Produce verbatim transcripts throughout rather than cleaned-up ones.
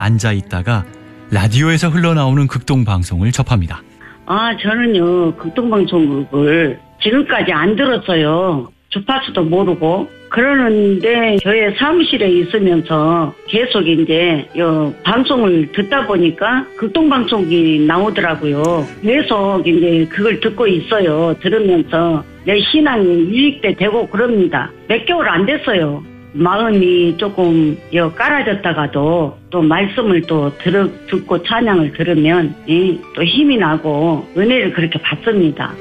앉아 있다가 라디오에서 흘러나오는 극동방송을 접합니다. 아, 저는요, 극동방송국을 지금까지 안 들었어요. 주파수도 모르고. 그러는데 저의 사무실에 있으면서 계속 이제 요 방송을 듣다 보니까 극동방송이 나오더라고요. 계속 이제 그걸 듣고 있어요. 들으면서 내 신앙이 유익돼 되고 그럽니다. 몇 개월 안 됐어요. 마음이 조금 여 깔아졌다가도 또 말씀을 또 들어, 듣고 찬양을 들으면 예, 또 힘이 나고 은혜를 그렇게 받습니다.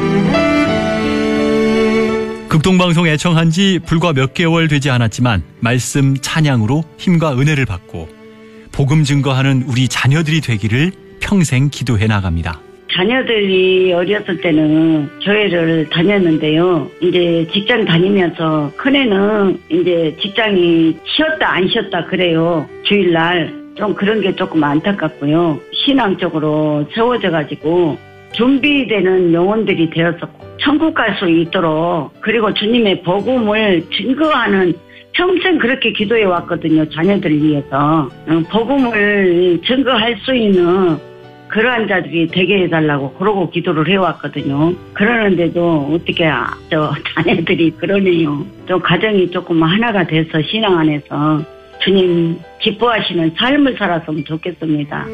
극동방송 애청한 지 불과 몇 개월 되지 않았지만 말씀 찬양으로 힘과 은혜를 받고 복음 증거하는 우리 자녀들이 되기를 평생 기도해 나갑니다. 자녀들이 어렸을 때는 교회를 다녔는데요. 이제 직장 다니면서 큰애는 이제 직장이 쉬었다 안 쉬었다 그래요. 주일날 좀 그런 게 조금 안타깝고요. 신앙적으로 세워져가지고 준비되는 영혼들이 되었었고 천국 갈 수 있도록 그리고 주님의 복음을 증거하는 평생 그렇게 기도해 왔거든요. 자녀들을 위해서. 복음을 증거할 수 있는 그러한 자들이 되게 해달라고 그러고 기도를 해왔거든요. 그러는데도 어떻게 저 자녀들이 그러네요. 또 가정이 조금 하나가 돼서 신앙 안에서 주님 기뻐하시는 삶을 살았으면 좋겠습니다.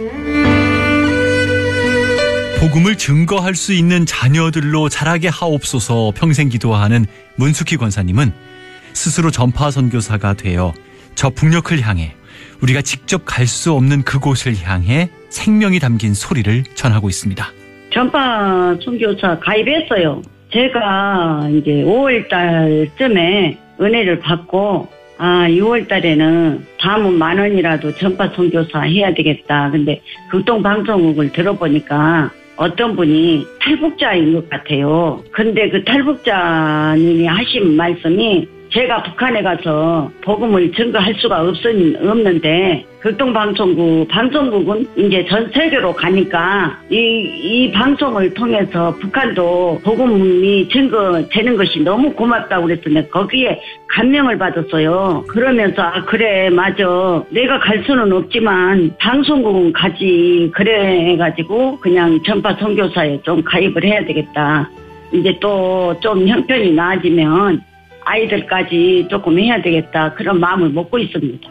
복음을 증거할 수 있는 자녀들로 자라게 하옵소서 평생 기도하는 문숙희 권사님은 스스로 전파 선교사가 되어 저 북녘을 향해 우리가 직접 갈 수 없는 그곳을 향해 생명이 담긴 소리를 전하고 있습니다. 전파 선교사 가입했어요. 제가 이제 오월 달쯤에 은혜를 받고 아 유월 달에는 다음은 만 원이라도 전파 선교사 해야 되겠다. 근데 극동방송국을 들어보니까 어떤 분이 탈북자인 것 같아요. 근데 그 탈북자님이 하신 말씀이 제가 북한에 가서 복음을 증거할 수가 없, 없는데 극동방송국, 방송국은 이제 전 세계로 가니까 이, 이 방송을 통해서 북한도 복음이 증거되는 것이 너무 고맙다고 그랬더니 거기에 감명을 받았어요. 그러면서 아 그래 맞아 내가 갈 수는 없지만 방송국은 가지 그래 해가지고 그냥 전파 선교사에 좀 가입을 해야 되겠다. 이제 또 좀 형편이 나아지면 아이들까지 조금 해야 되겠다 그런 마음을 먹고 있습니다.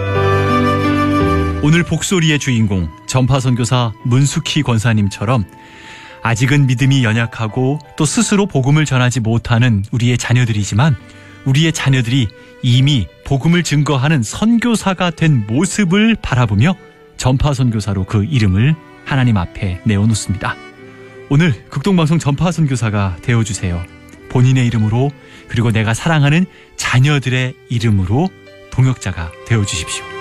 오늘 복소리의 주인공 전파선교사 문숙희 권사님처럼 아직은 믿음이 연약하고 또 스스로 복음을 전하지 못하는 우리의 자녀들이지만 우리의 자녀들이 이미 복음을 증거하는 선교사가 된 모습을 바라보며 전파선교사로 그 이름을 하나님 앞에 내어놓습니다. 오늘 극동방송 전파선교사가 되어주세요. 본인의 이름으로 그리고 내가 사랑하는 자녀들의 이름으로 동역자가 되어주십시오.